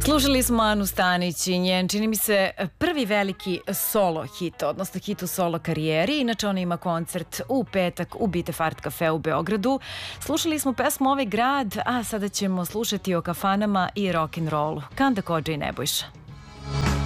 Slušali smo Anu Stanić i njen, čini mi se, prvi veliki solo hit, odnosno hit u solo karijeri. Inače, ona ima koncert u petak u Bitef Art Cafe u Beogradu. Slušali smo pesmu Ovaj grad, a sada ćemo slušati o kafanama i rock'n'rollu. Kanda Kodža i Nebojša.